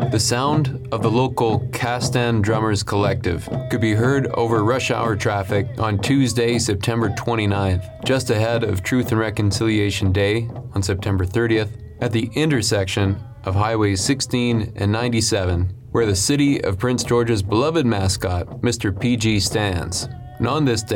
The sound of the local Castan Drummers Collective could be heard over rush hour traffic on Tuesday, September 29th, just ahead of Truth and Reconciliation Day on September 30th, at the intersection of Highways 16 and 97, where the city of Prince George's beloved mascot, Mr. PG, stands. And on this day,